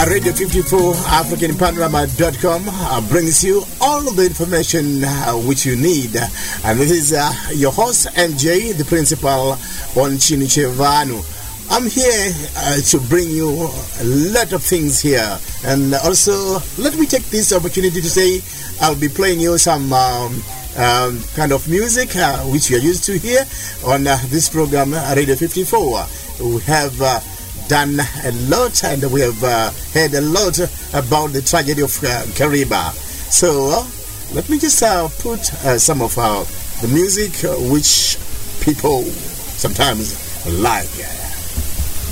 Radio 54 AfricanPanorama.com brings you all of the information which you need. And this is your host, MJ, the principal on Chinichevanu. I'm here to bring you a lot of things here. And also, let me take this opportunity to say I'll be playing you some kind of music which you are used to here on this program, Radio 54. We have done a lot and we have heard a lot about the tragedy of Kariba. So let me just put some of the music which people sometimes like.